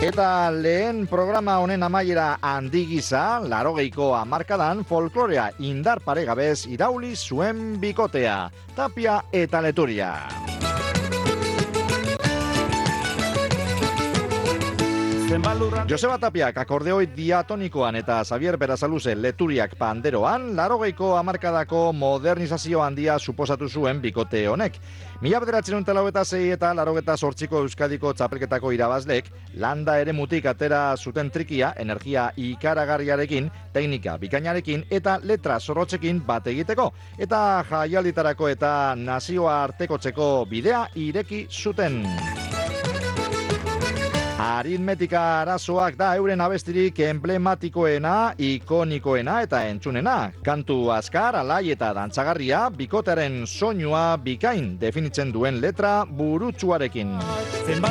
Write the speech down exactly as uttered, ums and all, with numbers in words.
Eta lehen programa honen amaiera handi gisa, larogeiko hamarkadan folklorea indar paregabez irauli zuen bikotea, Tapia eta Leturia. Joseba Tapiak akordeoi diatonikoan eta Xavier Berasaluze Leturiak panderoan, larogeiko hamarkadako modernizazio handia suposatu zuen bikote honek. Mila bederatzen eta laueta zei eta larogeta sortziko Euskadiko txapelketako irabazlek, landa ere mutik atera zuten trikia, energia ikaragarriarekin, teknika bikainarekin eta letra zorrotzekin bat egiteko, eta jaialditarako eta nazioa artekotzeko bidea ireki zuten. Aritmetika arazoak da euren abestirik emblematikoena, ikonikoena eta entzunena. Kantu azkar, alai eta dantzagarria, bikotearen soinua bikain definitzen duen letra burutsuarekin.